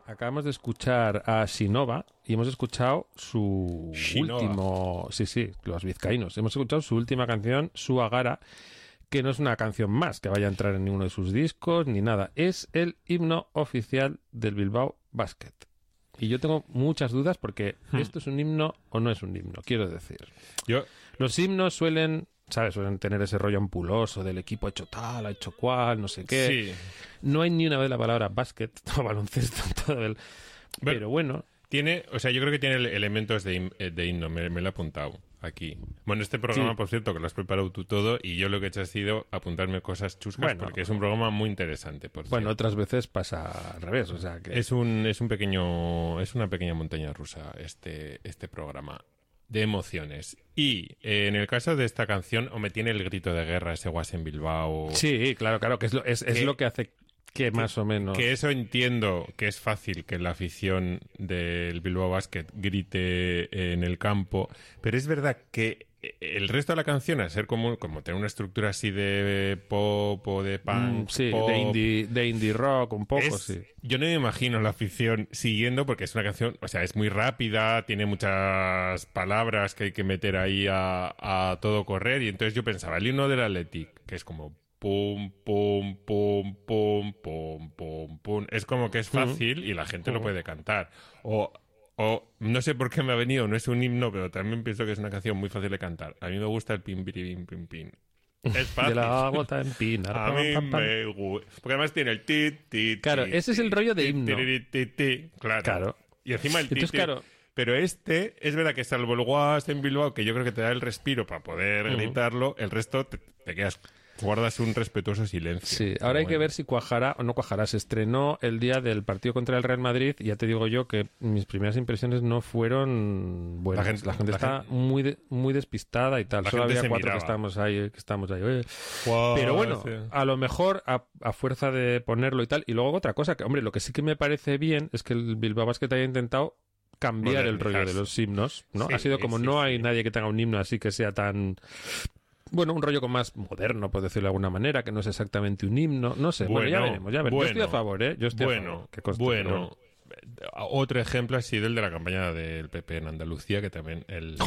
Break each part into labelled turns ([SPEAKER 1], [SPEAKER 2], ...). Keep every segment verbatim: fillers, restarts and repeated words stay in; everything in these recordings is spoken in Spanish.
[SPEAKER 1] acabamos de escuchar a Shinova y hemos escuchado su
[SPEAKER 2] Shinova.
[SPEAKER 1] último... Sí, sí, los vizcaínos. Hemos escuchado su última canción, Suagara, que no es una canción más que vaya a entrar en ninguno de sus discos ni nada. Es el himno oficial del Bilbao Basket. Y yo tengo muchas dudas porque
[SPEAKER 2] Hmm.
[SPEAKER 1] esto es un himno o no es un himno, quiero decir.
[SPEAKER 2] Yo,
[SPEAKER 1] Los himnos suelen, ¿sabes? Suelen tener ese rollo ampuloso del equipo ha hecho tal, ha hecho cual, no sé qué.
[SPEAKER 2] sí.
[SPEAKER 1] No hay ni una vez la palabra basket o baloncesto en todo el...
[SPEAKER 2] Pero-
[SPEAKER 1] Pero bueno,
[SPEAKER 2] Tiene, o sea, yo creo que tiene ele- elementos de, him- eh, de himno, me, me lo he apuntado aquí. Bueno, este programa,
[SPEAKER 1] Sí.
[SPEAKER 2] por cierto, que lo has preparado tú todo y yo lo que he hecho ha sido apuntarme cosas chuscas
[SPEAKER 1] Bueno.
[SPEAKER 2] porque es un programa muy interesante, por
[SPEAKER 1] bueno,
[SPEAKER 2] cierto.
[SPEAKER 1] otras veces pasa al revés, o sea que...
[SPEAKER 2] Es un, es un pequeño, es una pequeña montaña rusa este, este programa de emociones. Y eh, en el caso de esta canción, o me tiene el grito de guerra, ese guas en Bilbao.
[SPEAKER 1] Sí, claro, claro, que es lo, es, es
[SPEAKER 2] Que-
[SPEAKER 1] lo que hace que más o menos...
[SPEAKER 2] Que eso entiendo que es fácil que la afición del Bilbao Basket grite en el campo, pero es verdad que el resto de la canción, al ser como, como tener una estructura así de pop o de punk,
[SPEAKER 1] Mm, sí,
[SPEAKER 2] pop,
[SPEAKER 1] de indie, de indie rock un poco,
[SPEAKER 2] es-
[SPEAKER 1] sí.
[SPEAKER 2] yo no me imagino la afición siguiendo porque es una canción, o sea, es muy rápida, tiene muchas palabras que hay que meter ahí a, a todo correr y entonces yo pensaba, el himno del Athletic, que es como pum, pum, pum, pum, pum, pum, pum, es como que es fácil y la gente lo puede cantar. O, o no sé por qué me ha venido, no es un himno, pero también pienso que es una canción muy fácil de cantar. A mí me gusta el pim, pim, pim, pim. Es fácil.
[SPEAKER 1] De la gota en pinar.
[SPEAKER 2] A mí
[SPEAKER 1] pam, pam, pam.
[SPEAKER 2] me gusta. Porque además tiene el ti, ti,
[SPEAKER 1] Claro,
[SPEAKER 2] ti,
[SPEAKER 1] ese es el
[SPEAKER 2] ti,
[SPEAKER 1] rollo de
[SPEAKER 2] ti,
[SPEAKER 1] himno.
[SPEAKER 2] ti, ti, ti, claro.
[SPEAKER 1] Claro.
[SPEAKER 2] Y encima el ti,
[SPEAKER 1] Entonces,
[SPEAKER 2] ti.
[SPEAKER 1] claro.
[SPEAKER 2] Pero este, es verdad que salvo el guas en Bilbao, que yo creo que te da el respiro para poder
[SPEAKER 1] Ujú.
[SPEAKER 2] gritarlo, el resto te, te quedas, guardas un respetuoso silencio.
[SPEAKER 1] Sí,
[SPEAKER 2] Pero
[SPEAKER 1] ahora hay que
[SPEAKER 2] bueno.
[SPEAKER 1] ver si cuajará o no cuajará. Se estrenó el día del partido contra el Real Madrid y ya te digo yo que mis primeras impresiones no fueron buenas. La
[SPEAKER 2] La
[SPEAKER 1] gente,
[SPEAKER 2] gente- la
[SPEAKER 1] está
[SPEAKER 2] gente-
[SPEAKER 1] muy de- muy despistada y tal.
[SPEAKER 2] La
[SPEAKER 1] Solo
[SPEAKER 2] gente
[SPEAKER 1] había
[SPEAKER 2] se
[SPEAKER 1] cuatro
[SPEAKER 2] miraba.
[SPEAKER 1] que estábamos ahí, que estábamos ahí. eh.
[SPEAKER 2] Guau,
[SPEAKER 1] Pero bueno,
[SPEAKER 2] sí.
[SPEAKER 1] a lo mejor a, a fuerza de ponerlo y tal. Y luego otra cosa, que hombre, lo que sí que me parece bien es que el Bilbao Basket haya intentado cambiar el rollo de
[SPEAKER 2] Modernizarse.
[SPEAKER 1] los himnos, ¿no?
[SPEAKER 2] Sí,
[SPEAKER 1] ha sido como
[SPEAKER 2] sí,
[SPEAKER 1] no
[SPEAKER 2] sí.
[SPEAKER 1] hay nadie que tenga un himno así que sea tan... Bueno, un rollo como más moderno, por decirlo de alguna manera, que no es exactamente un himno. No sé, bueno, ya veremos, ya veremos. Yo estoy a favor, ¿eh? Yo estoy a
[SPEAKER 2] bueno,
[SPEAKER 1] favor. que conste,
[SPEAKER 2] bueno.
[SPEAKER 1] pero
[SPEAKER 2] Otro ejemplo ha sido el de la campaña del P P en Andalucía, que también el...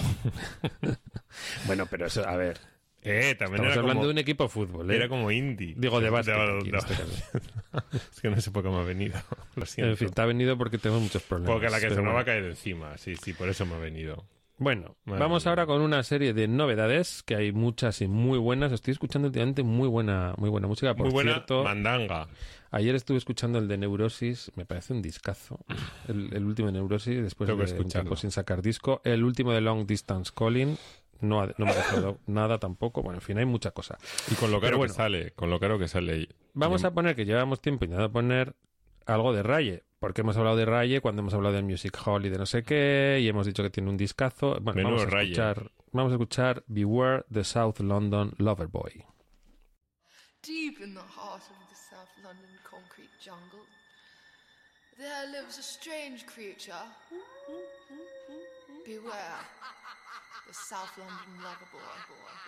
[SPEAKER 1] Bueno, pero eso, a ver,
[SPEAKER 2] eh, también
[SPEAKER 1] estamos
[SPEAKER 2] era
[SPEAKER 1] hablando
[SPEAKER 2] como,
[SPEAKER 1] de un equipo de fútbol, ¿eh?
[SPEAKER 2] era como indie.
[SPEAKER 1] Digo, de básquet,
[SPEAKER 2] De-
[SPEAKER 1] aquí en
[SPEAKER 2] de-
[SPEAKER 1] este caso.
[SPEAKER 2] Es que no sé por qué me ha venido. Lo siento.
[SPEAKER 1] En fin, te ha venido porque tenemos muchos problemas.
[SPEAKER 2] Porque la que
[SPEAKER 1] pero
[SPEAKER 2] se me va
[SPEAKER 1] bueno.
[SPEAKER 2] a caer encima. Sí, sí, por eso me ha venido.
[SPEAKER 1] Bueno,
[SPEAKER 2] Madre
[SPEAKER 1] vamos
[SPEAKER 2] mía.
[SPEAKER 1] ahora con una serie de novedades, que hay muchas y muy buenas. Estoy escuchando últimamente muy buena, muy buena música. Por
[SPEAKER 2] Muy buena
[SPEAKER 1] cierto,
[SPEAKER 2] mandanga.
[SPEAKER 1] ayer estuve escuchando el de Neurosis, me parece un discazo. El, el último de Neurosis, después
[SPEAKER 2] Tengo que
[SPEAKER 1] de un
[SPEAKER 2] escucharlo.
[SPEAKER 1] tiempo sin sacar disco. El último de Long Distance Calling, no, ha- no me ha dejado nada tampoco. Bueno, en fin, hay mucha cosa.
[SPEAKER 2] Y con lo
[SPEAKER 1] Pero
[SPEAKER 2] caro
[SPEAKER 1] bueno.
[SPEAKER 2] que sale, con lo caro que sale.
[SPEAKER 1] Vamos a poner, que llevamos tiempo intentando poner algo de Raye, porque hemos hablado de Raye cuando hemos hablado de Music Hall y de no sé qué, y hemos dicho que tiene un discazo. Bueno,
[SPEAKER 2] Menudo
[SPEAKER 1] vamos a
[SPEAKER 2] Raye.
[SPEAKER 1] escuchar, vamos a escuchar Beware the South London Loverboy.
[SPEAKER 3] Deep in the heart of the South London concrete jungle, there lives a strange creature. Beware the South London lover boy.